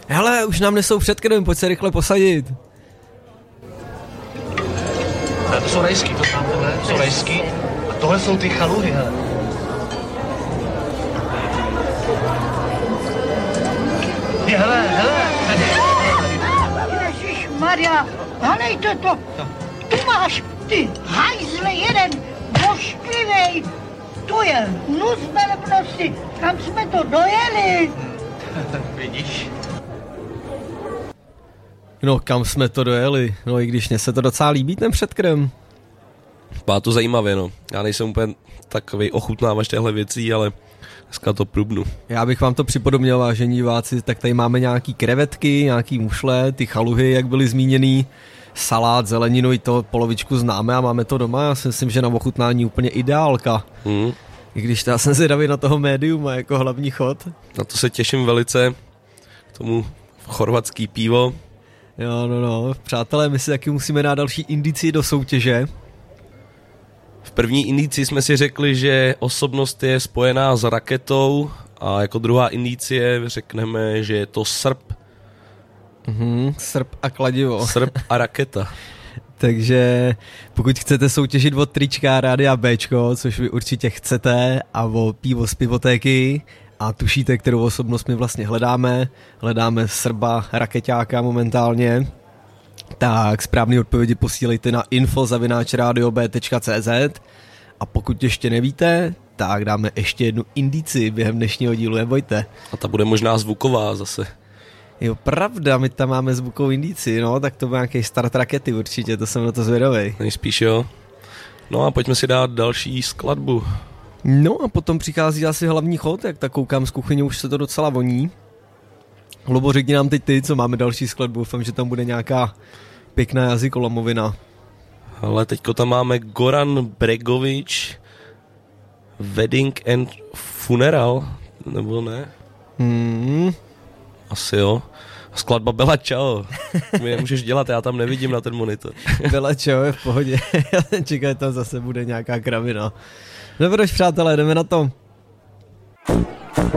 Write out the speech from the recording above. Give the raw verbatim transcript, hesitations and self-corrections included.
Hele, už nám nesou před krem, pojď se rychle posadit. To jsou rejský, to tam tohle, jsou rejský. A tohle jsou ty chaluhy, hele. Je, hele, hele, tady. Ježišmarja, halejte to. Tu máš, ty hajzle jeden, vošklivej. To je hnus velebnosti, kam jsme to dojeli. Vidíš? No, kam jsme to dojeli? No, i když mě se to docela líbí, ten předkrm. Má to zajímavě, no. Já nejsem úplně takový ochutnávač těchto věcí, ale dneska to průbnu. Já bych vám to připodobnil, vážení diváci, tak tady máme nějaký krevetky, nějaký mušle, ty chaluhy, jak byly zmíněný, salát, zeleninu, i to polovičku známe a máme to doma. Já si myslím, že na ochutnání úplně ideálka. Hmm. I když já jsem zvědavý na toho médium a jako hlavní chod. Na to se těším velice, k tomu chorvatský pivo. Jo, no, no, přátelé, my si taky musíme dát další indici do soutěže. V první indici jsme si řekli, že osobnost je spojená s raketou a jako druhá indicie řekneme, že je to srp. Mhm, srp a kladivo. Srp a raketa. Takže pokud chcete soutěžit o trička Rádia Bčko, což vy určitě chcete, a o pivo z pivotéky, a tušíte, kterou osobnost my vlastně hledáme, hledáme Srba, rakeťáka momentálně, tak správný odpovědi posílejte na info zavináč radio b tečka c z a pokud ještě nevíte, tak dáme ještě jednu indici během dnešního dílu, nebojte. A ta bude možná zvuková zase. Jo, pravda, my tam máme zvukovou indici, no, tak to bude nějaký start rakety určitě, to jsem na to zvědavej. Nejspíš jo. No a pojďme si dát další skladbu. No a potom přichází asi hlavní chod, jak tak koukám z kuchyně, už se to docela voní. Lubo, řekni nám teď ty, co máme další skladbu, doufám, že tam bude nějaká pěkná jazykolomovina. Ale teďko tam máme Goran Bregovič, Wedding and Funeral, nebo ne? Hmm. Asi jo. Skladba Bella Ciao. My je můžeš dělat, já tam nevidím na ten monitor. Bella Ciao je v pohodě. Čekaj, tam zase bude nějaká kravina. Dobroš, přátelé, jdeme na to.